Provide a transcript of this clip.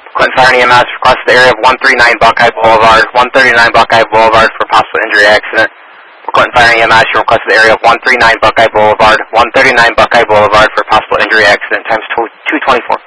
Clinton Fire and EMS request the area of 139 Buckeye Boulevard, 139 Buckeye Boulevard for possible injury accident. Clinton Fire and EMS, you request the area of 139 Buckeye Boulevard, 139 Buckeye Boulevard for possible injury accident, times 224.